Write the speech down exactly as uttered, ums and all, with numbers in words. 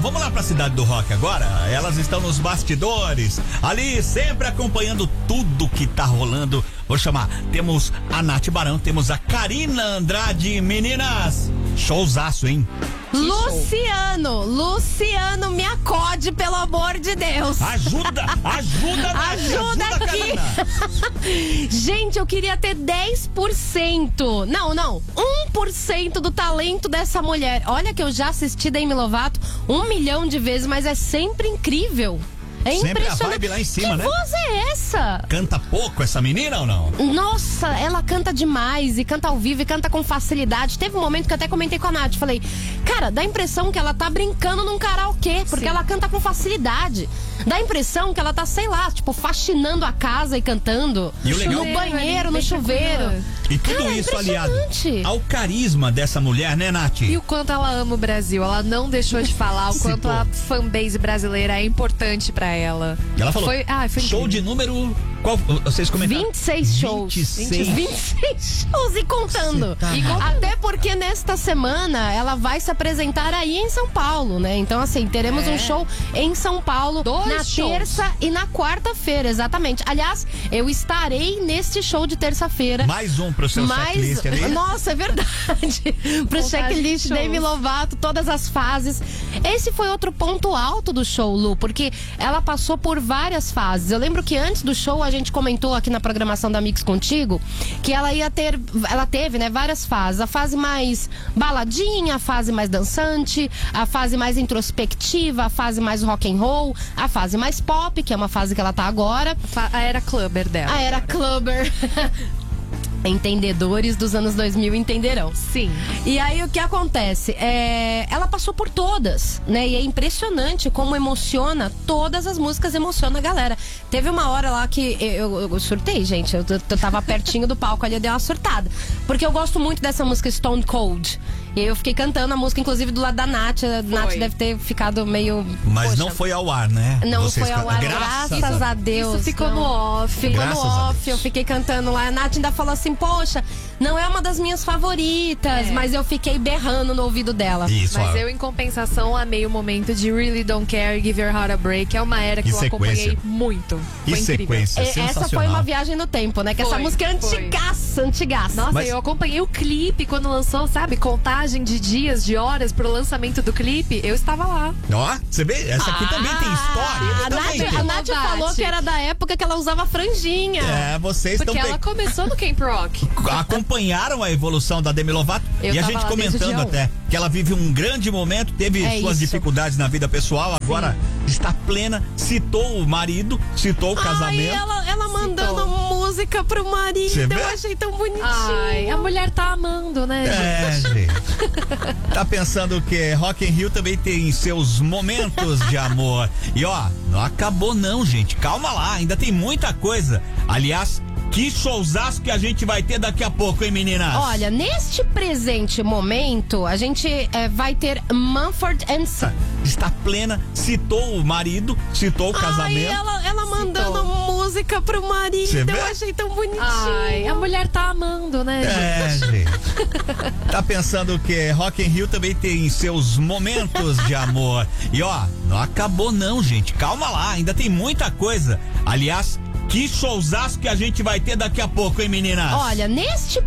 vamos lá pra Cidade do Rock agora. Elas estão nos bastidores, ali sempre acompanhando tudo que tá rolando. Vou chamar, temos a Nath Barão, temos a Karina Andrade. Meninas, showzaço, hein? Luciano, Luciano, me acode, pelo amor de Deus. Ajuda, ajuda, Nath, ajuda, ajuda aqui. Gente, eu queria ter dez por cento. Não, não, um por cento do talento dessa mulher. Olha que eu já assisti Demi Lovato um milhão de vezes, mas é sempre incrível. É sempre impressionante. a vibe lá em cima, que né? Que voz é essa? Canta pouco essa menina ou não? Nossa, ela canta demais e canta ao vivo e canta com facilidade. Teve um momento que eu até comentei com a Nath, falei, cara, dá a impressão que ela tá brincando num karaokê, porque Sim. ela canta com facilidade. Dá a impressão que ela tá, sei lá, tipo, faxinando a casa e cantando. E o legal, no banheiro, no chuveiro. E tudo Cara, isso é aliado ao carisma dessa mulher, né, Nath? E o quanto ela ama o Brasil. Ela não deixou de falar o quanto a fanbase brasileira é importante pra ela. E ela falou, foi, ah, foi show de número... Qual, vocês comentaram? vinte e seis shows. vinte e seis. vinte e seis shows e contando. Tá e contando. Até porque nesta semana ela vai se apresentar aí em São Paulo, né? Então, assim, teremos é. um show em São Paulo Dois na shows. terça e na quarta-feira, exatamente. Aliás, eu estarei neste show de terça-feira. Mais um pro seu Mais... checklist ali. Nossa, é verdade. Pro checklist Demi Lovato, todas as fases. Esse foi outro ponto alto do show, Lu, porque ela passou por várias fases. Eu lembro que antes do show a gente comentou aqui na programação da Mix Contigo que ela ia ter, ela teve, né, várias fases. A fase mais baladinha, a fase mais dançante, a fase mais introspectiva, a fase mais rock and roll, a fase mais pop, que é uma fase que ela tá agora. A era clubber dela. A era clubber. Entendedores dos anos dois mil entenderão. Sim. E aí o que acontece? É, ela passou por todas, né? E é impressionante como emociona, todas as músicas emocionam a galera. Teve uma hora lá que eu, eu, eu surtei, gente. Eu, eu tava pertinho do palco ali, eu dei uma surtada. Porque eu gosto muito dessa música Stone Cold. E aí eu fiquei cantando a música, inclusive, do lado da Nath. A Nath deve ter ficado meio... Mas poxa, não foi ao ar, né? Não Vocês foi ao ar, graças, graças a Deus. Isso ficou não. no off. Ficou no off, eu fiquei cantando lá. A Nath ainda falou assim, poxa, não é uma das minhas favoritas, é. mas eu fiquei berrando no ouvido dela. Isso, mas ó. eu, em compensação, amei o momento de Really Don't Care, Give Your Heart a Break. É uma era que, que eu sequência. acompanhei muito. Que foi sequência, incrível. Essa foi uma viagem no tempo, né? Que foi, essa música é antigaça, antigaça. Nossa, mas... eu acompanhei o clipe quando lançou, sabe? Contagem de dias, de horas pro lançamento do clipe. Eu estava lá. Ó, você vê? Essa aqui ah, também tem história. A Nath, a Nath falou que era da época que ela usava franjinha. É, vocês estão... Porque ela pe... começou no Camp Rock. Acompanharam a evolução da Demi Lovato. Eu e a gente comentando até que ela vive um grande momento, teve é suas isso. dificuldades na vida pessoal, agora Sim. está plena, citou o marido, citou o Ai, casamento. ela, ela mandando citou. música pro marido, eu achei tão bonitinho. Ai, a mulher tá amando, né? É, gente. Tá pensando que Rock in Rio também tem seus momentos de amor. E ó, não acabou não, gente. Calma lá, ainda tem muita coisa. Aliás, que showzaço que a gente vai ter daqui a pouco, hein, meninas? Olha, neste presente momento, a gente é, vai ter Mumford and Sons. Está plena, citou o marido, citou o casamento. Ai, ela, ela mandando citou. música pro marido, Você eu vê? achei tão bonitinho. Ai, a mulher tá amando, né? É, gente. Tá pensando que Rock in Rio também tem seus momentos de amor. E ó, não acabou não, gente. Calma lá, ainda tem muita coisa. Aliás, que showzaço que a gente vai ter daqui a pouco, hein, meninas? Olha, neste